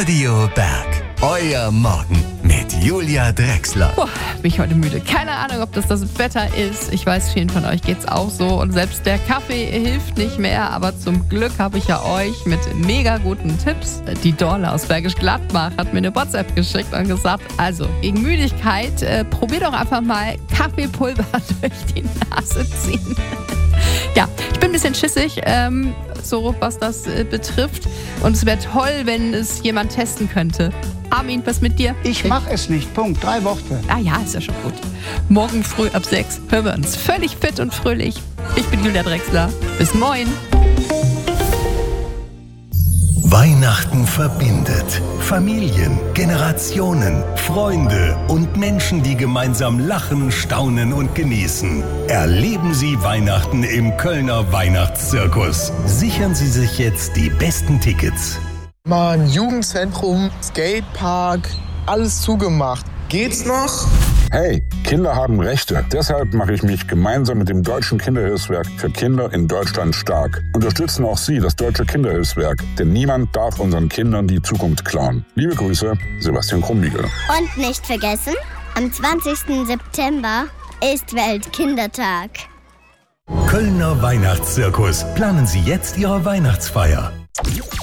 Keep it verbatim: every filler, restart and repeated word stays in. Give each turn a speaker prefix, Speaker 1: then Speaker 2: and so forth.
Speaker 1: Radio Berg. Euer Morgen mit Julia Drechsler.
Speaker 2: Boah, bin ich heute müde. Keine Ahnung, ob das das Wetter ist. Ich weiß, vielen von euch geht's auch so. Und selbst der Kaffee hilft nicht mehr. Aber zum Glück habe ich ja euch mit mega guten Tipps. Die Dorle aus Bergisch Gladbach hat mir eine WhatsApp geschickt und gesagt, also gegen Müdigkeit, äh, probier doch einfach mal Kaffeepulver durch die Nase ziehen. Ja, ich bin ein bisschen schissig, ähm, so was das äh, betrifft. Und es wäre toll, wenn es jemand testen könnte. Armin, was mit dir?
Speaker 3: Ich mach es nicht. Punkt. Drei Worte.
Speaker 2: Ah ja, ist ja schon gut. Morgen früh ab sechs hören wir uns völlig fit und fröhlich. Ich bin Julia Drechsler. Bis morgen.
Speaker 1: Weihnachten verbindet Familien, Generationen, Freunde und Menschen, die gemeinsam lachen, staunen und genießen. Erleben Sie Weihnachten im Kölner Weihnachtszirkus. Sichern Sie sich jetzt die besten Tickets.
Speaker 4: Mann, Jugendzentrum, Skatepark, alles zugemacht. Geht's noch?
Speaker 5: Hey, Kinder haben Rechte. Deshalb mache ich mich gemeinsam mit dem Deutschen Kinderhilfswerk für Kinder in Deutschland stark. Unterstützen auch Sie, das Deutsche Kinderhilfswerk, denn niemand darf unseren Kindern die Zukunft klauen. Liebe Grüße, Sebastian Krumbiegel.
Speaker 6: Und nicht vergessen, am zwanzigsten September ist Weltkindertag.
Speaker 1: Kölner Weihnachtszirkus. Planen Sie jetzt Ihre Weihnachtsfeier.